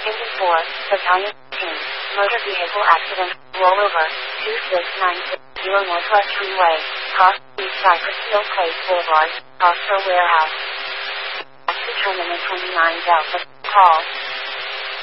4, Battalion 15, Motor Vehicle Accident, Rollover, 26960 Northwest Freeway, cross East Cypress Hill Place Boulevard, Costco Warehouse. Determinant 29 Delta, call